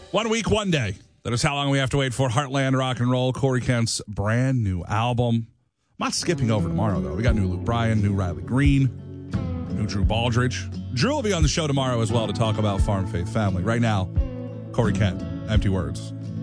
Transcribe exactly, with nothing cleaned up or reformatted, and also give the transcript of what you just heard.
One week, one day. That is how long we have to wait for Heartland Rock and Roll, Corey Kent's brand new album. I'm not skipping over tomorrow, though. We got new Luke Bryan, new Riley Green, new Drew Baldridge. Drew will be on the show tomorrow as well to talk about Farm Faith Family. Right now, Corey Kent, Empty Words.